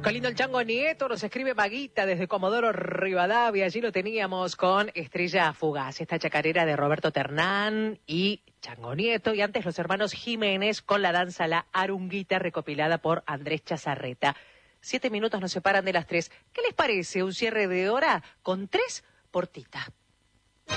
Qué lindo el Chango Nieto, nos escribe Maguita desde Comodoro Rivadavia. Allí lo teníamos con Estrella Fugaz, esta chacarera de Roberto Ternán y Chango Nieto. Y antes los hermanos Jiménez con la danza La Arunguita, recopilada por Andrés Chazarreta. 7 minutos nos separan de las 3. ¿Qué les parece un cierre de hora con 3 por Tita?